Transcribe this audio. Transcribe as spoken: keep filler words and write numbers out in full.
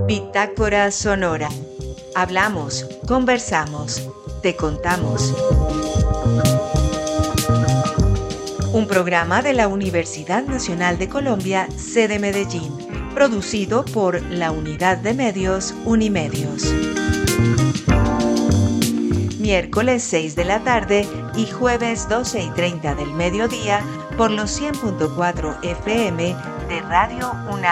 Bitácora Sonora. Hablamos, conversamos, te contamos. Un programa de la Universidad Nacional de Colombia, sede Medellín, producido por la Unidad de Medios Unimedios. Miércoles seis de la tarde y jueves doce y treinta del mediodía por los cien punto cuatro F M de Radio UNAM.